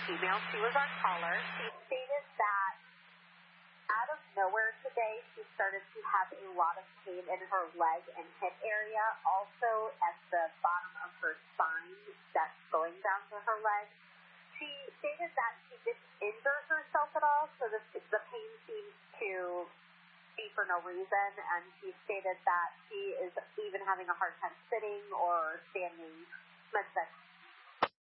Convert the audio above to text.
female. She was our caller. She stated that out of nowhere today, she started to have a lot of pain in her leg and hip area, also at the bottom of her spine that's going down to her leg. She stated that she didn't injure herself at all, so the pain seems to be for no reason, and she stated that she is even having a hard time sitting or standing much that